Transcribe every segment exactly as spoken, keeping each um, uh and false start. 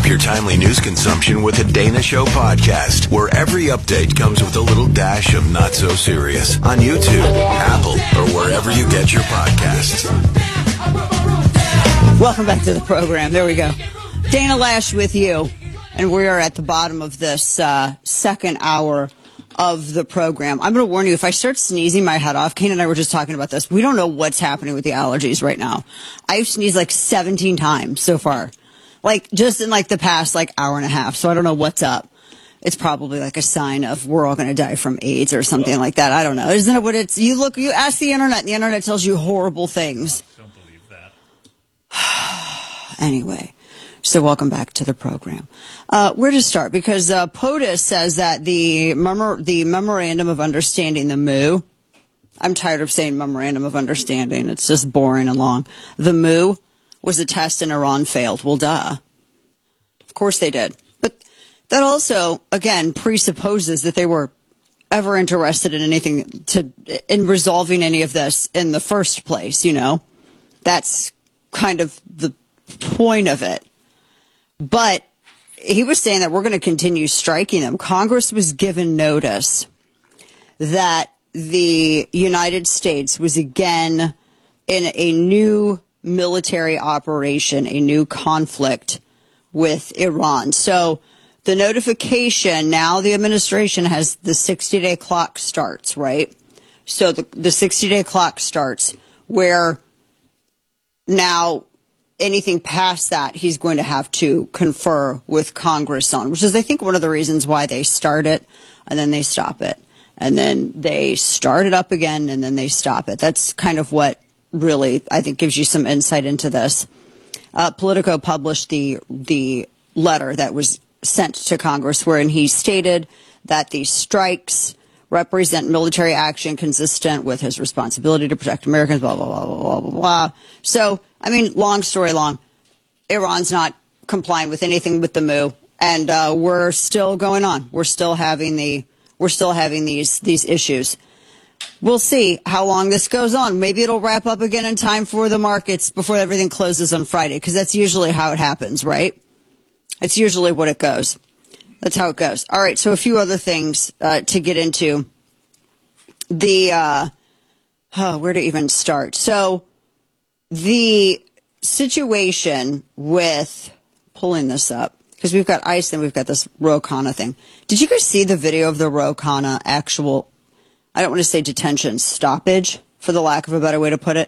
up your timely news consumption with the Dana Show podcast, where every update comes with a little dash of not so serious on YouTube, Apple, or wherever you get your podcasts. Welcome back to the program. There we go. Dana Loesch with you, and we are at the bottom of this uh, second hour of the program. I'm going to warn you, if I start sneezing my head off, Kane and I were just talking about this. We don't know what's happening with the allergies right now. I've sneezed like seventeen times so far, like just in like the past like hour and a half. So I don't know what's up. It's probably like a sign of we're all going to die from AIDS or something like that. I don't know. Isn't it what it's, you look, you ask the internet, and the internet tells you horrible things. Don't believe that. Anyway. So welcome back to the program. Uh, where to start? Because uh, POTUS says that the memor- the Memorandum of Understanding, the M O U, I'm tired of saying Memorandum of Understanding. It's just boring and long. The M O U was a test and Iran failed. Well, duh. Of course they did. But that also, again, presupposes that they were ever interested in anything to in resolving any of this in the first place, you know? That's kind of the point of it. But he was saying that we're going to continue striking them. Congress was given notice that the United States was again in a new military operation, a new conflict with Iran. So the notification, now the administration has the sixty-day clock starts, right? So the, the sixty-day clock starts where now anything past that, he's going to have to confer with Congress on, which is, I think, one of the reasons why they start it and then they stop it. And then they start it up again and then they stop it. That's kind of what really, I think, gives you some insight into this. Uh, Politico published the the letter that was sent to Congress wherein he stated that the strikes represent military action consistent with his responsibility to protect Americans, blah, blah, blah, blah, blah, blah. So, I mean, long story long, Iran's not complying with anything with the M O U, and uh, we're still going on. We're still having the we're still having these these issues. We'll see how long this goes on. Maybe it'll wrap up again in time for the markets before everything closes on Friday, because that's usually how it happens, right? It's usually what it goes. That's how it goes. All right, so a few other things uh, to get into. The, uh, oh, where to even start? So the situation with pulling this up, because we've got ICE and we've got this Ro Khanna thing. Did you guys see the video of the Ro Khanna actual, I don't want to say detention, stoppage, for the lack of a better way to put it?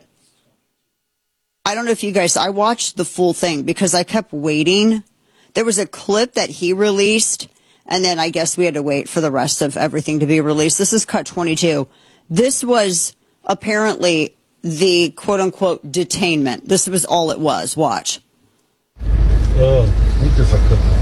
I don't know if you guys, I watched the full thing because I kept waiting. There was a clip that he released, and then I guess we had to wait for the rest of everything to be released. This is cut twenty-two. This was apparently the quote-unquote detainment. This was all it was. Watch. اه انت فكرت